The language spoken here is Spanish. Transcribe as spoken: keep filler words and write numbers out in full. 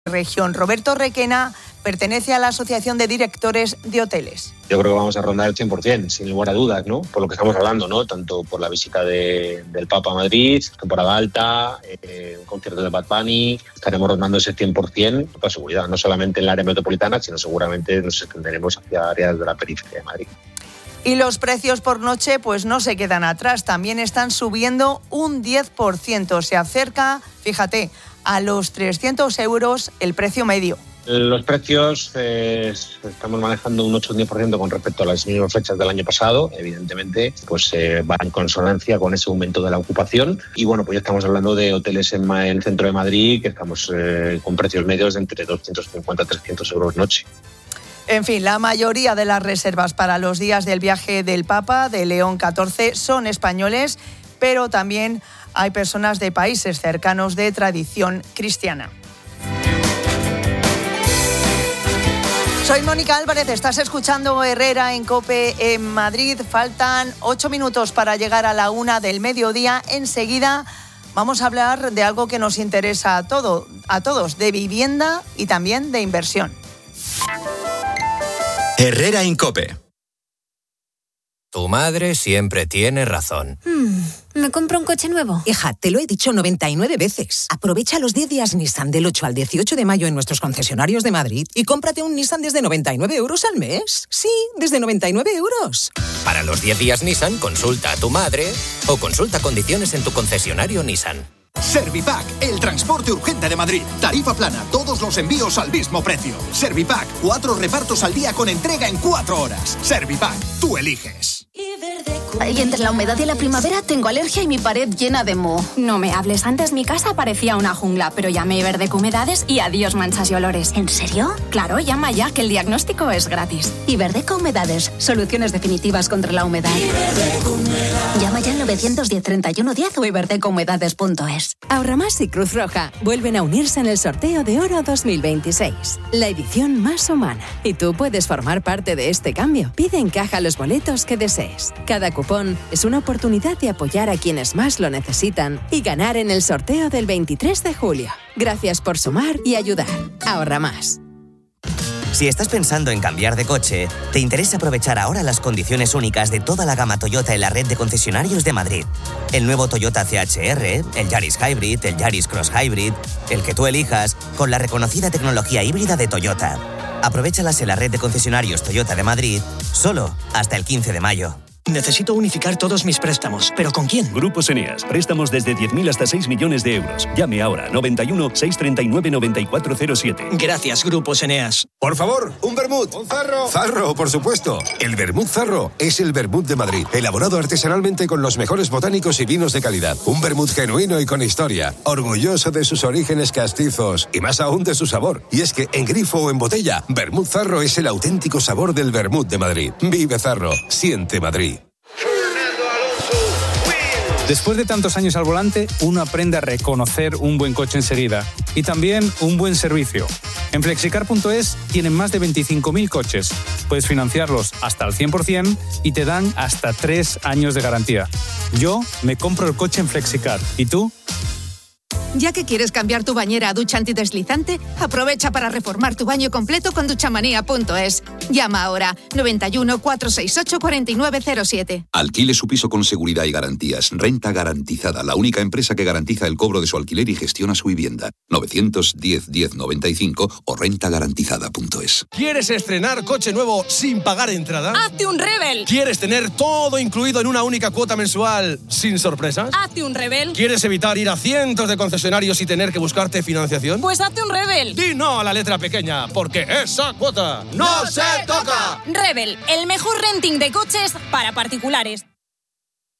región. Roberto Requena pertenece a la Asociación de Directores de Hoteles. Yo creo que vamos a rondar el cien por ciento, sin lugar a dudas, ¿no? Por lo que estamos hablando, ¿no? Tanto por la visita de, del Papa a Madrid, temporada alta, eh, un concierto de Bad Bunny, estaremos rondando ese cien por ciento para seguridad, no solamente en la área metropolitana, sino seguramente nos extenderemos hacia áreas de la periferia de Madrid. Y los precios por noche pues no se quedan atrás, también están subiendo un diez por ciento. Se acerca, fíjate, a los trescientos euros el precio medio. Los precios eh, estamos manejando un ocho o diez por ciento con respecto a las mismas fechas del año pasado. Evidentemente, pues eh, va en consonancia con ese aumento de la ocupación. Y bueno, pues ya estamos hablando de hoteles en, en el centro de Madrid que estamos eh, con precios medios de entre doscientos cincuenta a trescientos euros noche. En fin, la mayoría de las reservas para los días del viaje del Papa de León catorce son españoles, pero también hay personas de países cercanos de tradición cristiana. Soy Mónica Álvarez, estás escuchando Herrera en COPE en Madrid. Faltan ocho minutos para llegar a la una del mediodía. Enseguida vamos a hablar de algo que nos interesa a, todo, a todos, de vivienda y también de inversión. Herrera en COPE. Tu madre siempre tiene razón. Hmm, ¿me compro un coche nuevo? Hija, te lo he dicho noventa y nueve veces. Aprovecha los diez días Nissan del ocho al dieciocho de mayo en nuestros concesionarios de Madrid y cómprate un Nissan desde noventa y nueve euros al mes. Sí, desde noventa y nueve euros. Para los diez días Nissan, consulta a tu madre o consulta condiciones en tu concesionario Nissan. Servipack, el transporte urgente de Madrid. Tarifa plana, todos los envíos al mismo precio. Servipack, cuatro repartos al día con entrega en cuatro horas. Servipack, tú eliges. Y entre la humedad y la primavera tengo alergia y mi pared llena de moho. No me hables, antes mi casa parecía una jungla, pero llamé a Iberdeco Humedades y adiós manchas y olores. ¿En serio? Claro, llama ya que el diagnóstico es gratis. Iberdeco Humedades, soluciones definitivas contra la humedad. Llama ya al nueve uno cero, treinta y uno diez o iberdeco humedades punto es. Ahorramás y Cruz Roja vuelven a unirse en el sorteo de Oro dos mil veintiséis, la edición más humana. Y tú puedes formar parte de este cambio. Pide en caja los boletos que desees. Cada cupón es una oportunidad de apoyar a quienes más lo necesitan y ganar en el sorteo del veintitrés de julio. Gracias por sumar y ayudar. Ahorra más. Si estás pensando en cambiar de coche, te interesa aprovechar ahora las condiciones únicas de toda la gama Toyota en la red de concesionarios de Madrid. El nuevo Toyota C H R, el Yaris Hybrid, el Yaris Cross Hybrid, el que tú elijas, con la reconocida tecnología híbrida de Toyota. Aprovéchalas en la red de concesionarios Toyota de Madrid, solo hasta el quince de mayo. Necesito unificar todos mis préstamos, ¿pero con quién? Grupos Eneas. Préstamos desde diez mil hasta seis millones de euros. Llame ahora, noventa y uno, seiscientos treinta y nueve, noventa y cuatro cero siete. Gracias, Grupos Eneas. Por favor, un vermut. Un zarro. Zarro, por supuesto. El vermut Zarro es el vermut de Madrid, elaborado artesanalmente con los mejores botánicos y vinos de calidad. Un vermut genuino y con historia, orgulloso de sus orígenes castizos y más aún de su sabor. Y es que en grifo o en botella, vermut Zarro es el auténtico sabor del vermut de Madrid. Vive Zarro, siente Madrid. Después de tantos años al volante, uno aprende a reconocer un buen coche enseguida y también un buen servicio. En flexicar punto es tienen más de veinticinco mil coches. Puedes financiarlos hasta el cien por ciento y te dan hasta tres años de garantía. Yo me compro el coche en Flexicar. ¿Y tú? Ya que quieres cambiar tu bañera a ducha antideslizante, aprovecha para reformar tu baño completo con duchamanía punto es. Llama ahora noventa y uno, cuatrocientos sesenta y ocho, cuarenta y nueve cero siete. Alquile su piso con seguridad y garantías. Renta Garantizada, la única empresa que garantiza el cobro de su alquiler y gestiona su vivienda. novecientos diez, diez noventa y cinco o renta garantizada punto es. ¿Quieres estrenar coche nuevo sin pagar entrada? ¡Hazte un Rebel! ¿Quieres tener todo incluido en una única cuota mensual sin sorpresas? ¡Hazte un Rebel! ¿Quieres evitar ir a cientos de concesionarios y tener que buscarte financiación? Pues hazte un Rebel. Di no a la letra pequeña, porque esa cuota no se toca. Rebel, el mejor renting de coches para particulares.